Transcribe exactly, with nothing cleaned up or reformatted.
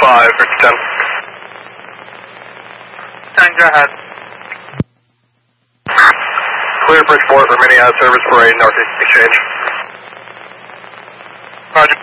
five, Victor ten. ten, go ahead. Clear Bridgeport, remaining out of service for a northeast exchange. Roger.